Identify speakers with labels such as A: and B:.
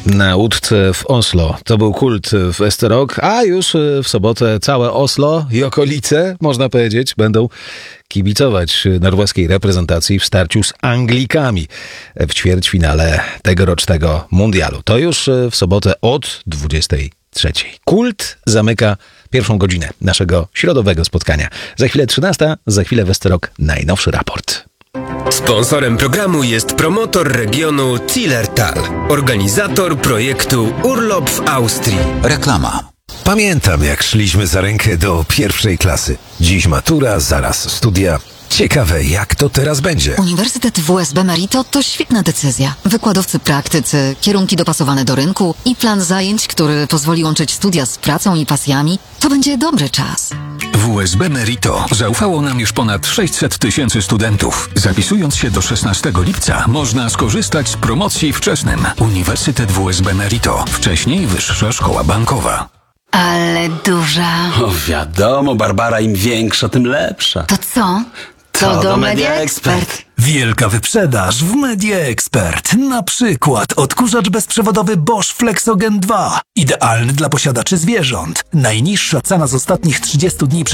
A: na łódce w Oslo. To był Kult w Esterok, a już w sobotę całe Oslo i okolice, można powiedzieć, będą kibicować norweskiej reprezentacji w starciu z Anglikami w ćwierćfinale tegorocznego mundialu. To już w sobotę od 23. Kult zamyka pierwszą godzinę naszego środowego spotkania. Za chwilę 13, za chwilę w Esterok najnowszy raport.
B: Sponsorem programu jest promotor regionu Zillertal, organizator projektu Urlop w Austrii.
C: Reklama.
D: Pamiętam, jak szliśmy za rękę do pierwszej klasy. Dziś matura, zaraz studia. Ciekawe, jak to teraz będzie.
E: Uniwersytet WSB Merito to świetna decyzja. Wykładowcy praktycy, kierunki dopasowane do rynku i plan zajęć, który pozwoli łączyć studia z pracą i pasjami. To będzie dobry czas.
C: WSB Merito zaufało nam już ponad 600 000 studentów. Zapisując się do 16 lipca można skorzystać z promocji wczesnym. Uniwersytet WSB Merito. Wcześniej Wyższa Szkoła Bankowa.
E: Ale duża.
F: O wiadomo, Barbara, im większa, tym lepsza.
E: To co? To do Media Expert.
G: Wielka wyprzedaż w Media Expert. Na przykład odkurzacz bezprzewodowy Bosch Flexogen 2. Idealny dla posiadaczy zwierząt. Najniższa cena z ostatnich 30 dni